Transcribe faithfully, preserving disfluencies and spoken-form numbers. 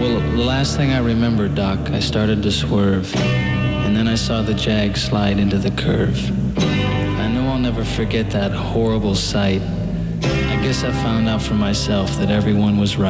Well, the last thing I remember, Doc, I started to swerve, and then I saw the Jag slide into the curve. I know I'll never forget that horrible sight. I guess I found out for myself that everyone was right.